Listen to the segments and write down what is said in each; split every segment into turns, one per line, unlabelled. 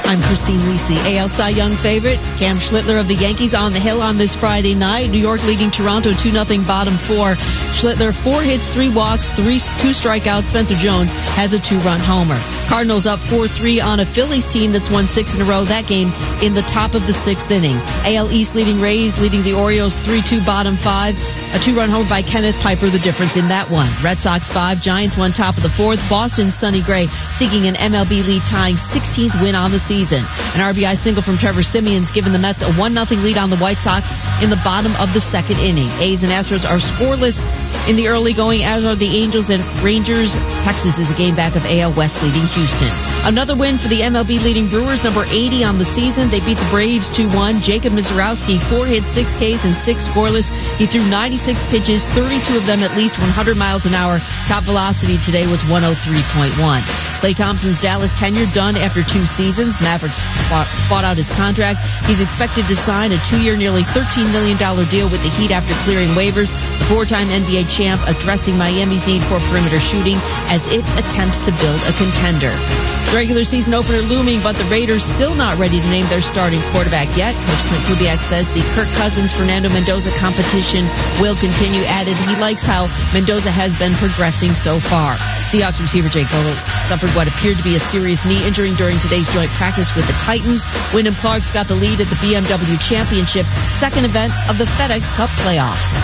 I'm Christine Lisi. AL Cy Young favorite Cam Schlittler of the Yankees on the hill on this Friday night. New York leading Toronto 2-0 bottom four. Schlittler 4 hits, 3 walks, 2 strikeouts. Spencer Jones has a 2-run homer. Cardinals up 4-3 on a Phillies team that's won 6 in a row. That game in the top of the 6th inning. AL East leading Rays leading the Orioles 3-2 bottom 5. A 2-run homer by Kenneth Piper, the difference in that one. Red Sox 5, Giants 1 top of the 4th. Boston's Sonny Gray seeking an MLB lead tying 16th win on the season. An RBI single from Trevor Simeon's given the Mets a 1-0 lead on the White Sox in the bottom of the 2nd inning. A's and Astros are scoreless in the early going, as are the Angels and Rangers. Texas is a game back of AL West leading Houston. Another win for the MLB leading Brewers, number 80 on the season. They beat the Braves 2-1. Jacob Misiorowski, 4 hits, 6 Ks, and 6 scoreless. He threw 96 pitches, 32 of them at least 100 miles an hour. Top velocity today was 103.1. Klay Thompson's Dallas tenure done after 2 seasons. Mavericks bought out his contract. He's expected to sign a 2-year, nearly $13 million deal with the Heat after clearing waivers. The 4-time NBA champ addressing Miami's need for perimeter shooting as it attempts to build a contender. The regular season opener looming, but the Raiders still not ready to name their starting quarterback yet. Coach Clint Kubiak says the Kirk Cousins-Fernando Mendoza competition will continue. Added he likes how Mendoza has been progressing so far. Seahawks receiver Jake Bowler suffered what appeared to be a serious knee injury during today's joint practice with the Titans. Wyndham Clark's got the lead at the BMW Championship, second event of the FedEx Cup playoffs.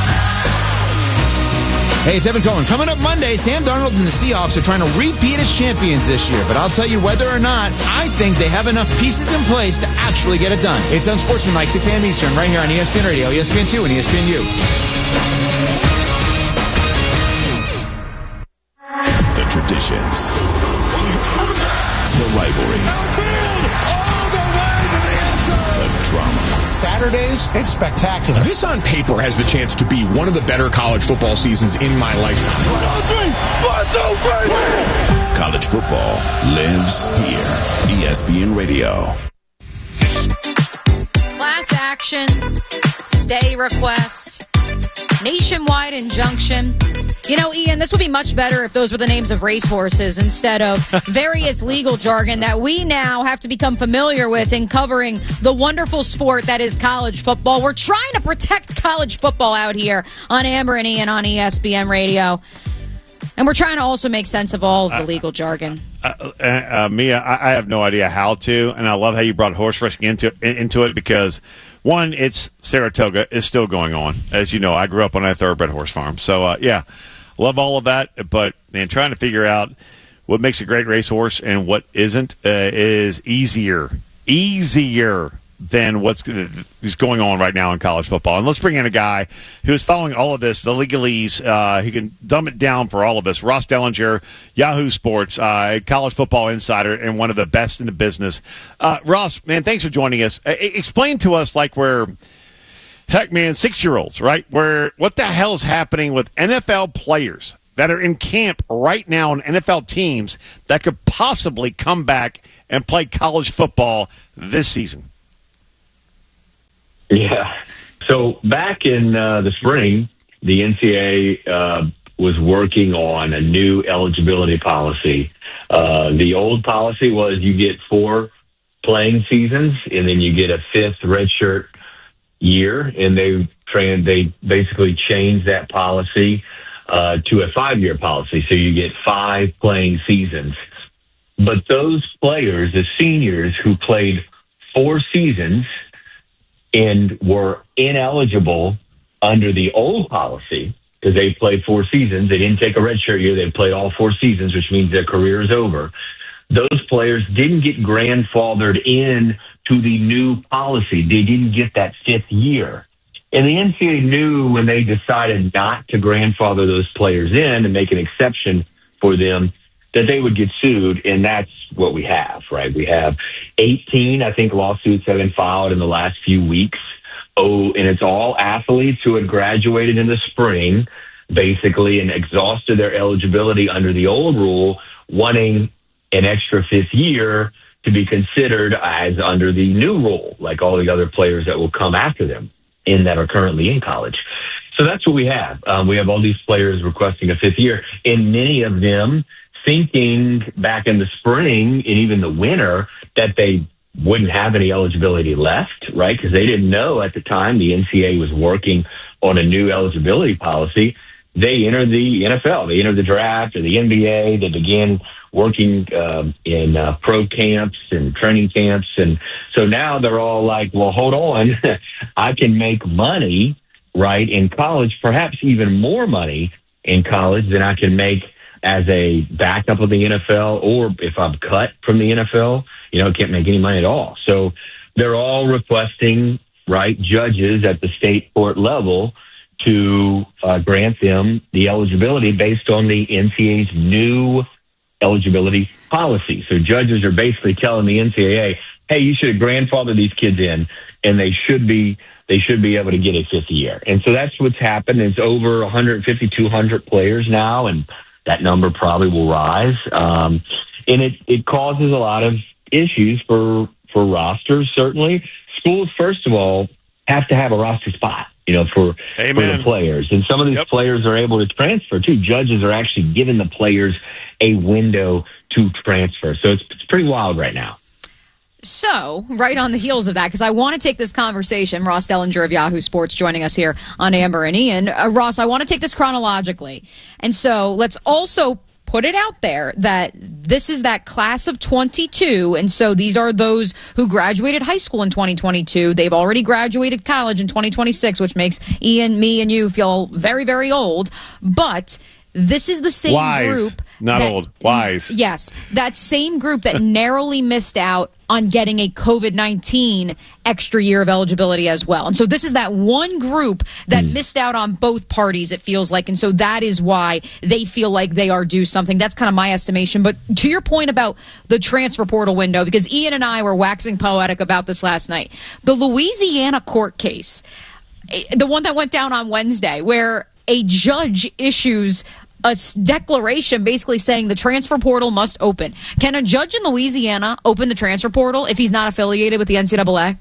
Hey, it's Evan Cohen. Coming up Monday, Sam Darnold and the Seahawks are trying to repeat as champions this year. But I'll tell you whether or not, I think they have enough pieces in place to actually get it done. It's Unsportsmanlike, 6 a.m. Eastern, right here on ESPN Radio, ESPN2, and ESPNU.
The traditions. The rivalries. The drama.
Saturdays, it's spectacular.
This on paper has the chance to be one of the better college football seasons in my lifetime.
1, 2, 3. College football lives here. ESPN Radio.
Class action, stay request, nationwide injunction. You know, Ian, this would be much better if those were the names of racehorses instead of various legal jargon that we now have to become familiar with in covering the wonderful sport that is college football. We're trying to protect college football out here on Amber and Ian on ESPN Radio. And we're trying to also make sense of all of the legal jargon.
Mia, I have no idea how to, and I love how you brought horse racing into it because, one, it's Saratoga is still going on. As you know, I grew up on a thoroughbred horse farm. So, yeah, love all of that. But, man, trying to figure out what makes a great racehorse and what isn't is easier than what's going on right now in college football. And let's bring in a guy who is following all of this, the legalese. He can dumb it down for all of us. Ross Dellinger, Yahoo Sports, college football insider, and one of the best in the business. Ross, man, thanks for joining us. Explain to us like we're, heck, man, 6-year-olds, right? What the hell is happening with NFL players that are in camp right now on NFL teams that could possibly come back and play college football this season?
Yeah. So back in the spring, the NCAA was working on a new eligibility policy. The old policy was you get 4 playing seasons, and then you get a 5th redshirt year, and they basically changed that policy to a 5-year policy. So you get 5 playing seasons. But those players, the seniors who played 4 seasons and were ineligible under the old policy because they played 4 seasons. They didn't take a redshirt year. They played all 4 seasons, which means their career is over. Those players didn't get grandfathered in to the new policy. They didn't get that 5th year. And the NCAA knew when they decided not to grandfather those players in and make an exception for them that they would get sued, and that's what we have, right? We have 18, I think, lawsuits have been filed in the last few weeks. And it's all athletes who had graduated in the spring, basically, and exhausted their eligibility under the old rule, wanting an extra 5th year to be considered as under the new rule, like all the other players that will come after them and that are currently in college. So that's what we have. We have all these players requesting a 5th year, and many of them thinking back in the spring and even the winter that they wouldn't have any eligibility left, right? Because they didn't know at the time the NCAA was working on a new eligibility policy. They entered the NFL, they entered the draft or the NBA. They began working in pro camps and training camps. And so now they're all like, well, hold on. I can make money, right, in college, perhaps even more money in college than I can make as a backup of the NFL, or if I'm cut from the NFL, I can't make any money at all. So they're all requesting, right, judges at the state court level to grant them the eligibility based on the NCAA's new eligibility policy. So judges are basically telling the NCAA, hey, you should grandfather these kids in, and they should be able to get a fifth year. And so that's what's happened. It's over 150, 200 players now, and that number probably will rise. And it causes a lot of issues for rosters, certainly. Schools, first of all, have to have a roster spot, for the players. And some of these players are able to transfer, too. Judges are actually giving the players a window to transfer. So it's pretty wild right now.
So, right on the heels of that, because I want to take this conversation, Ross Dellinger of Yahoo Sports joining us here on Amber and Ian. Ross, I want to take this chronologically. And so let's also put it out there that this is that class of 22. And so these are those who graduated high school in 2022. They've already graduated college in 2026, which makes Ian, me, and you feel very, very old. But this is the same group.
Not old. Wise.
Yes. That same group that narrowly missed out on getting a COVID-19 extra year of eligibility as well. And so this is that one group that missed out on both parties, it feels like. And so that is why they feel like they are due something. That's kind of my estimation. But to your point about the transfer portal window, because Ian and I were waxing poetic about this last night, the Louisiana court case, the one that went down on Wednesday, where a judge issues a declaration basically saying the transfer portal must open. Can a judge in Louisiana open the transfer portal if he's not affiliated with the NCAA?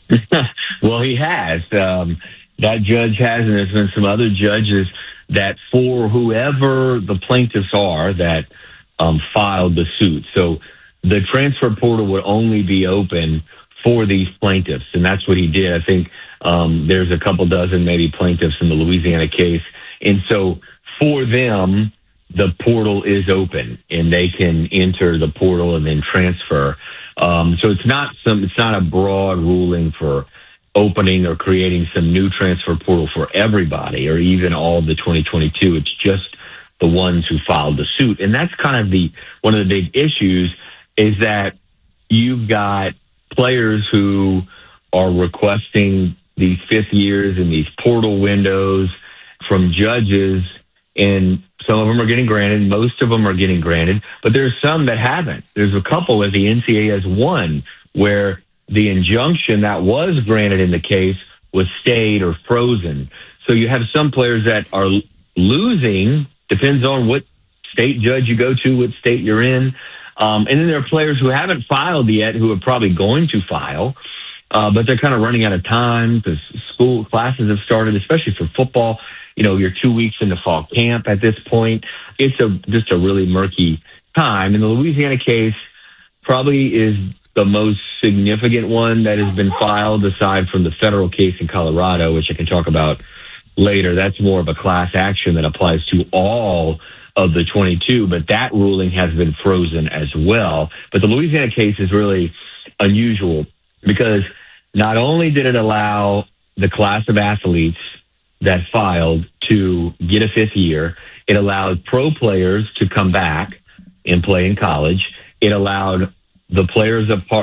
Well, he has. That judge has, and there's been some other judges that for whoever the plaintiffs are that filed the suit. So the transfer portal would only be open for these plaintiffs, and that's what he did. I think there's a couple dozen maybe plaintiffs in the Louisiana case. And so for them, the portal is open, and they can enter the portal and then transfer. So it's not a broad ruling for opening or creating some new transfer portal for everybody, or even all of the 2022. It's just the ones who filed the suit, and that's kind of one of the big issues is that you've got players who are requesting these fifth years and these portal windows from judges. And some of them are getting granted. Most of them are getting granted. But there's some that haven't. There's a couple that the NCAA has won where the injunction that was granted in the case was stayed or frozen. So you have some players that are losing, depends on what state judge you go to, what state you're in. And then there are players who haven't filed yet who are probably going to file. But they're kind of running out of time because school classes have started, especially for football. You're 2 weeks into fall camp at this point. It's just a really murky time. And the Louisiana case probably is the most significant one that has been filed aside from the federal case in Colorado, which I can talk about later. That's more of a class action that applies to all of the 22, but that ruling has been frozen as well. But the Louisiana case is really unusual because not only did it allow the class of athletes that filed to get a fifth year, it allowed pro players to come back and play in college. It allowed the players of